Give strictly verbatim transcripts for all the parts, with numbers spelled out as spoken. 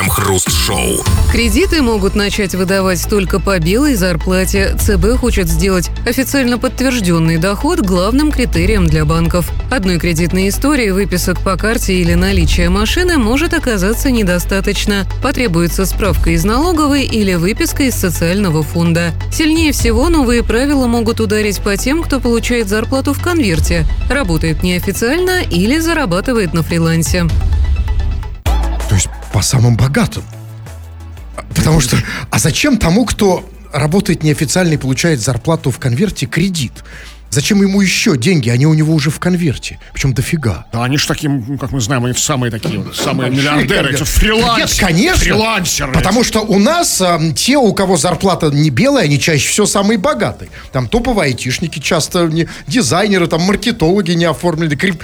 Крем-хруст-шоу. Кредиты могут начать выдавать только по белой зарплате. ЦБ хочет сделать официально подтвержденный доход главным критерием для банков. Одной кредитной истории выписок по карте или наличия машины может оказаться недостаточно. Потребуется справка из налоговой или выписка из социального фонда. Сильнее всего новые правила могут ударить по тем, кто получает зарплату в конверте, работает неофициально или зарабатывает на фрилансе. То есть по самым богатым. Потому что, а зачем тому, кто работает неофициально и получает зарплату в конверте, кредит? Зачем ему еще деньги? Они у него уже в конверте. Причем дофига. Да, они же такие, как мы знаем, они самые такие вот, самые миллиардеры. Это фрилансеры. Нет, конечно. Фрилансеры. Потому что у нас а, те, у кого зарплата не белая, они чаще всего самые богатые. Там топовые айтишники, часто не, дизайнеры, там маркетологи не оформлены, крип,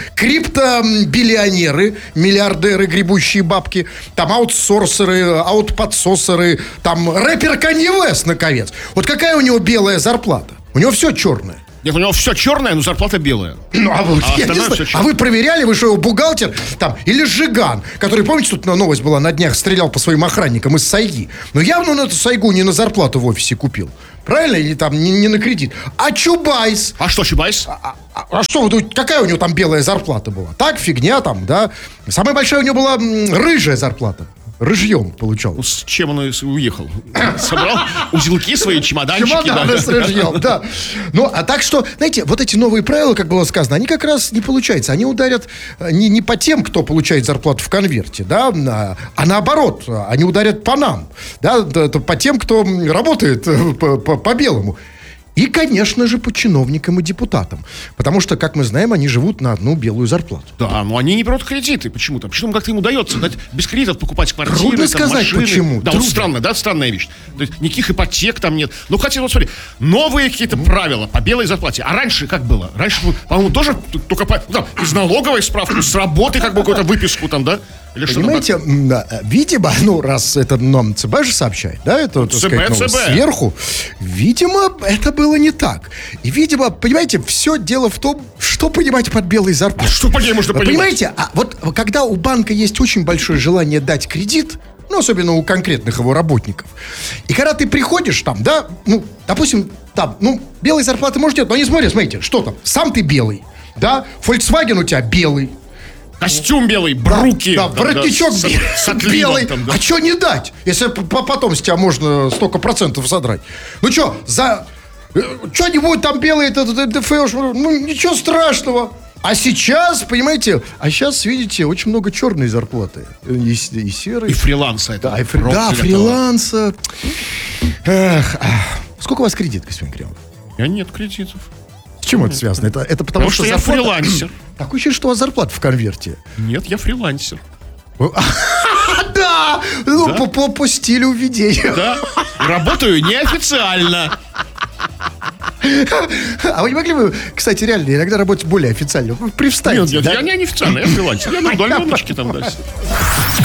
криптобиллионеры, миллиардеры, гребущие бабки, там аутсорсеры, аутподсосеры, там рэпер Канье Уэст, наконец. Вот какая у него белая зарплата? У него все черное. Нет, у него все черное, но зарплата белая. Ну, а, вот, а, я не знаю, а вы проверяли, вы что, его бухгалтер там, или Жиган, который, помните, тут новость была на днях, стрелял по своим охранникам из Сайги. Но явно он эту Сайгу не на зарплату в офисе купил. Правильно? Или там не, не на кредит. А Чубайс? А что Чубайс? А, а, а что, какая у него там белая зарплата была? Так, фигня там, да. Самая большая у него была м, рыжая зарплата. Рыжьем получал. Ну, с чем он уехал? Собрал узелки свои, чемоданчики. Чемоданы да. с рыжьем, да. Ну, а так что, знаете, вот эти новые правила, как было сказано, они как раз не получаются. Они ударят не, не по тем, кто получает зарплату в конверте, да, а наоборот, они ударят по нам, да, по тем, кто работает по, по, по белому. И, конечно же, по чиновникам и депутатам. Потому что, как мы знаем, они живут на одну белую зарплату. Да, но они не берут кредиты. Почему-то. Почему как-то им удается дать без кредитов покупать квартиры, Трудно там, сказать, машины. почему. Да, Трудно. вот странно, да, странная вещь. То есть никаких ипотек там нет. Ну, хотя, вот смотри, новые какие-то mm. правила по белой зарплате. А раньше как было? Раньше, по-моему, тоже только по, там, из налоговой справку, с работы как бы какую-то выписку там, да? Или понимаете, что видимо, ну, раз это нам ЦБ же сообщает, да, это, так сказать, ну, сверху, видимо, это было не так. И, видимо, понимаете, все дело в том, что понимать под белой зарплатой. А что по ней можно понимать? Понимаете, а вот когда у банка есть очень большое желание дать кредит, ну, особенно у конкретных его работников, и когда ты приходишь там, да, ну, допустим, там, ну, белой зарплаты может нет, но не смотри, смотрите, что там, сам ты белый, да, Volkswagen у тебя белый, костюм белый, бруки. Да, да, воротничок да, с, с белый. Там, да. А что не дать, если потом с тебя можно столько процентов задрать? Ну что, за... Что-нибудь там белое, это, это, это, ну ничего страшного. А сейчас, понимаете, а сейчас, видите, очень много черной зарплаты. И, и серой. И фриланса. Это да, и фри... да фриланса. Эх, сколько у вас кредит, господин Кремов? У меня нет кредитов. С чем это связано? Это, это потому, потому что, что зарплата... я фрилансер. Такое ощущение, что у вас зарплата в конверте. Нет, я фрилансер. Да! Ну, по стилю ведения. Да, работаю неофициально. А вы не могли бы, кстати, реально иногда работать более официально? Привстаньте. Нет, нет, я не официально, я фрилансер. Я на удаленочке там, да.